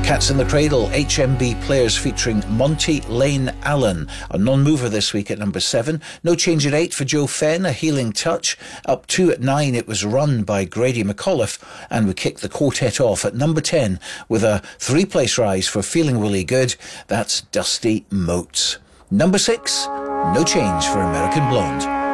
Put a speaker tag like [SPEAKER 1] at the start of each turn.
[SPEAKER 1] Cats in the Cradle, HMB Players featuring Monty Lane Allen. A non-mover this week at number 7. No change at 8 for Joe Fenn, A Healing Touch. Up 2 at 9, it was Run by Grady McAuliffe. And we kicked the quartet off at number 10 with a 3-place rise for Feeling Really Good. That's Dusty Motes. Number 6, no change for American Blonde.